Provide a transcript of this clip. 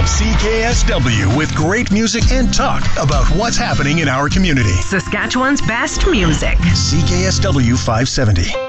CKSW with great music and talk about what's happening in our community. Saskatchewan's best music. CKSW 570.